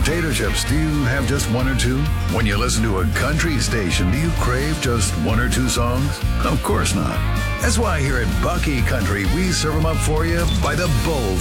potato chips, do you have just one or two? When you listen to a country station, do you crave just one or two songs? Of course not. That's why here at Bucky Country, we serve them up for you by the bowl